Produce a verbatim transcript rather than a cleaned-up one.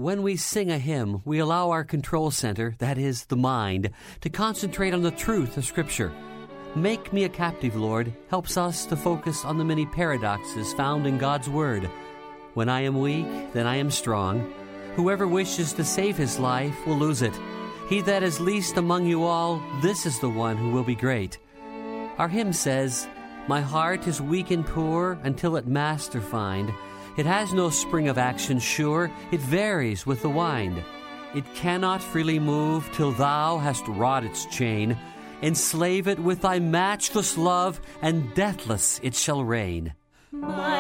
When we sing a hymn, we allow our control center, that is, the mind, to concentrate on the truth of Scripture. Make Me a Captive, Lord helps us to focus on the many paradoxes found in God's Word. When I am weak, then I am strong. Whoever wishes to save his life will lose it. He that is least among you all, this is the one who will be great. Our hymn says, "My heart is weak and poor until it Master find. It has no spring of action sure, it varies with the wind. It cannot freely move till thou hast wrought its chain. Enslave it with thy matchless love, and deathless it shall reign."